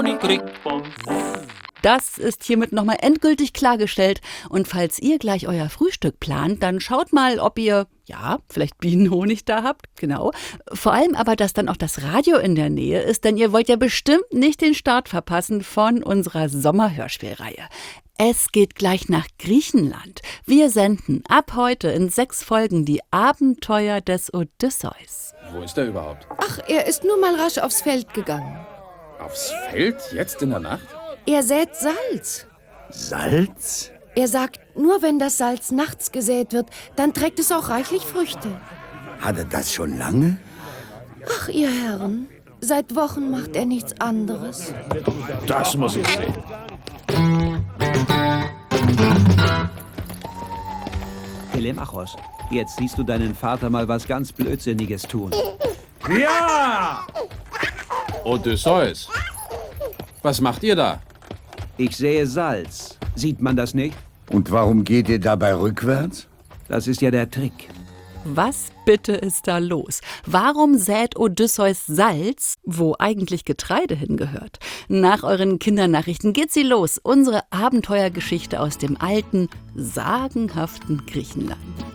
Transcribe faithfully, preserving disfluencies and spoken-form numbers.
Das ist hiermit nochmal endgültig klargestellt. Und falls ihr gleich euer Frühstück plant, dann schaut mal, ob ihr, ja, vielleicht Bienenhonig da habt, genau. Vor allem aber, dass dann auch das Radio in der Nähe ist, denn ihr wollt ja bestimmt nicht den Start verpassen von unserer Sommerhörspielreihe. Es geht gleich nach Griechenland. Wir senden ab heute in sechs Folgen die Abenteuer des Odysseus. Wo ist er überhaupt? Ach, er ist nur mal rasch aufs Feld gegangen. Aufs Feld? Jetzt in der Nacht? Er sät Salz. Salz? Er sagt, nur wenn das Salz nachts gesät wird, dann trägt es auch reichlich Früchte. Hat er das schon lange? Ach, ihr Herren, seit Wochen macht er nichts anderes. Das muss ich sehen. Telemachos, jetzt siehst du deinen Vater mal was ganz Blödsinniges tun. Ja! Odysseus, was macht ihr da? Ich sähe Salz. Sieht man das nicht? Und warum geht ihr dabei rückwärts? Das ist ja der Trick. Was bitte ist da los? Warum sät Odysseus Salz, wo eigentlich Getreide hingehört? Nach euren Kindernachrichten geht sie los. Unsere Abenteuergeschichte aus dem alten, sagenhaften Griechenland.